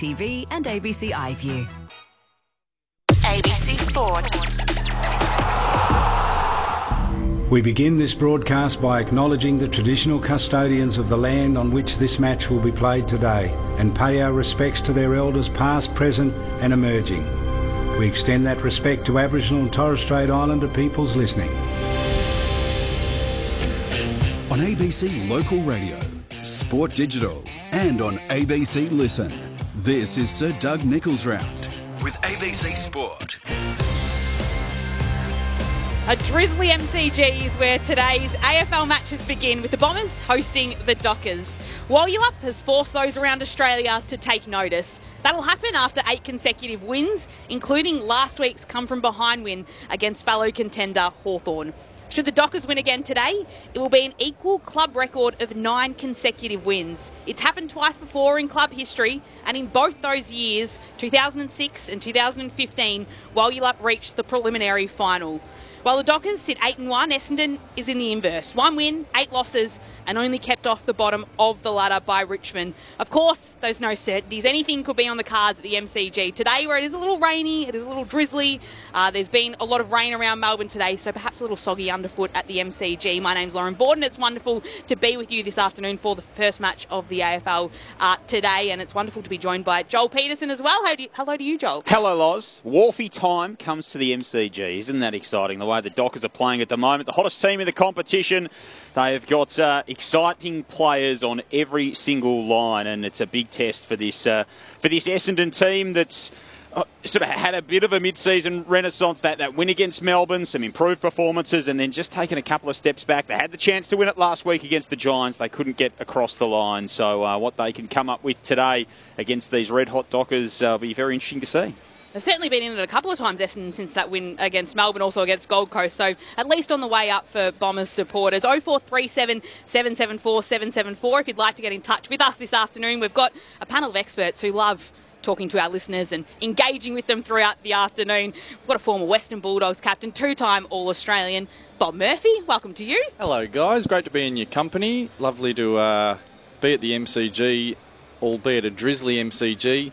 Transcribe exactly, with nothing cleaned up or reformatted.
T V and A B C iView. A B C Sport. We begin this broadcast by acknowledging the traditional custodians of the land on which this match will be played today and pay our respects to their elders past, present and emerging. We extend that respect to Aboriginal and Torres Strait Islander peoples listening. On A B C Local Radio, Sport Digital and on A B C Listen, this is Sir Doug Nicholls Round with A B C Sport. A drizzly M C G is where today's A F L matches begin, with the Bombers hosting the Dockers. Wyalup has forced those around Australia to take notice. That'll happen after eight consecutive wins, including last week's come-from-behind win against fellow contender Hawthorn. Should the Dockers win again today, it will be an equal club record of nine consecutive wins. It's happened twice before in club history, and in both those years, two thousand six and two thousand fifteen, Wyalup reached the preliminary final. While the Dockers sit eight and one, Essendon is in the inverse. One win, eight losses, and only kept off the bottom of the ladder by Richmond. Of course, there's no certainties. Anything could be on the cards at the M C G. Today, where it is a little rainy, it is a little drizzly. Uh, there's been a lot of rain around Melbourne today, so perhaps a little soggy underfoot at the M C G. My name's Lauren Borden. It's wonderful to be with you this afternoon for the first match of the A F L uh, today, and it's wonderful to be joined by Joel Peterson as well. How do you, hello to you, Joel. Hello, Loz. Wharfy time comes to the M C G. Isn't that exciting, the way the Dockers are playing at the moment? The hottest team in the competition. They have got uh, exciting players on every single line, and it's a big test for this uh, for this Essendon team that's uh, sort of had a bit of a mid-season renaissance. That, that win against Melbourne, some improved performances, and then just taken a couple of steps back. They had the chance to win it last week against the Giants. They couldn't get across the line. So uh, what they can come up with today against these red-hot Dockers uh, will be very interesting to see. They've certainly been in it a couple of times, Essendon, since that win against Melbourne, also against Gold Coast. So at least on the way up for Bombers supporters. oh four three seven, seven seven four, seven seven four if you'd like to get in touch with us this afternoon. We've got a panel of experts who love talking to our listeners and engaging with them throughout the afternoon. We've got a former Western Bulldogs captain, two-time All-Australian, Bob Murphy. Welcome to you. Hello, guys. Great to be in your company. Lovely to uh, be at the M C G, albeit a drizzly M C G.